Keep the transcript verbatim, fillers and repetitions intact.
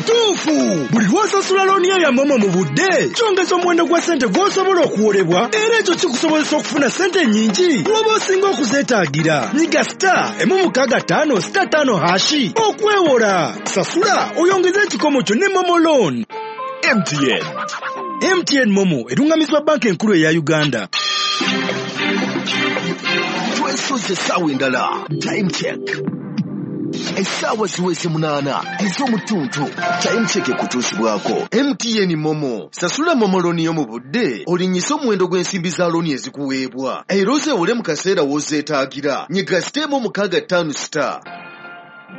Kituufu! Buli lw'osasula looni yo ya Momo mu budde, kyongeza omuwendo gwa ssente gw'osobola okuwolebwa, era ekyo kikusobozesa okufuna ssente nnyingi bw'oba osinga okuzeetaagira. Nyiga star emu mukaaga ttaano star ttaano hashi okwewola. Sasula oyongeze ekikomo kyo ne Momo Loan. M T N. M T N Momo erungamizibwa banka enkulu eya Uganda. Twesoze essaawa endala. Time check. Essaawa ziweze munaana ez'omutuntu. Time check ekutuusibwako. M T N Momo. Sasula Momo looni yo mu budde olinnyisa omuwendo gw'ensimbi za looni ezikuweebwa. Era ozeewole mu kaseera w'ozeetaagira. Nyiga star emu mukaaga ttaano star.